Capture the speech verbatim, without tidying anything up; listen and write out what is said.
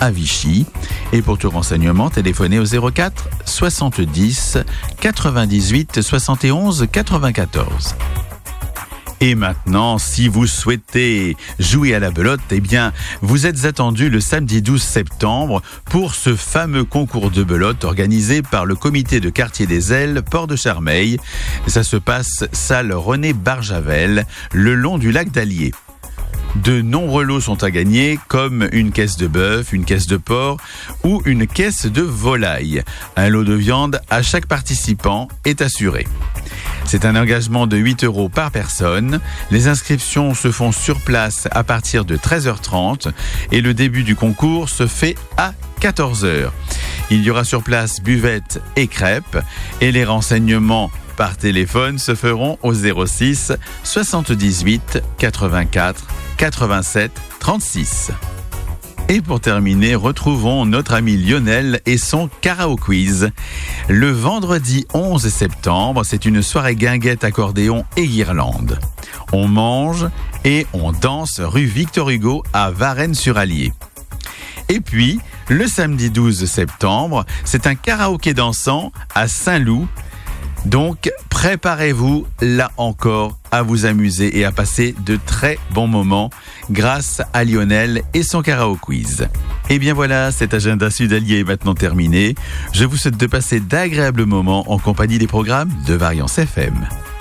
à Vichy. Et pour tout renseignement, téléphonez au zéro quatre soixante-dix quatre-vingt-dix-huit soixante et onze quatre-vingt-quatorze. Et maintenant, si vous souhaitez jouer à la belote, eh bien, vous êtes attendus le samedi douze septembre pour ce fameux concours de belote organisé par le comité de quartier des Ailes, Port de Charmeil. Ça se passe salle René Barjavel, le long du lac d'Allier. De nombreux lots sont à gagner, comme une caisse de bœuf, une caisse de porc ou une caisse de volaille. Un lot de viande à chaque participant est assuré. C'est un engagement de huit euros par personne. Les inscriptions se font sur place à partir de treize heures trente et le début du concours se fait à quatorze heures. Il y aura sur place buvette et crêpes et les renseignements par téléphone se feront au zéro six soixante-dix-huit quatre-vingt-quatre quatre-vingt-sept trente-six. Et pour terminer, retrouvons notre ami Lionel et son Karaoke Quiz. Le vendredi onze septembre, c'est une soirée guinguette, accordéon et guirlande. On mange et on danse rue Victor Hugo à Varennes-sur-Allier. Et puis, le samedi douze septembre, c'est un karaoké dansant à Saint-Loup. Donc, préparez-vous, là encore, à vous amuser et à passer de très bons moments grâce à Lionel et son Karaoke Quiz. Et bien voilà, cet agenda Sud-Allier est maintenant terminé. Je vous souhaite de passer d'agréables moments en compagnie des programmes de Variance F M.